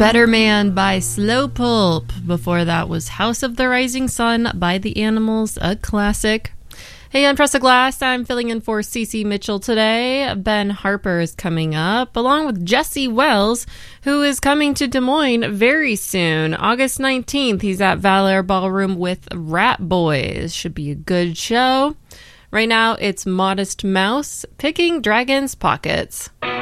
Better Man by Slow Pulp. Before that was House of the Rising Sun by The Animals, a classic. Hey, on Press the Glass, I'm filling in for Cece Mitchell today. Ben Harper is coming up, along with Jesse Wells, who is coming to Des Moines very soon. August 19th, he's at Valor Ballroom with Rat Boys. Should be a good show. Right now, it's Modest Mouse, Picking Dragon's Pockets.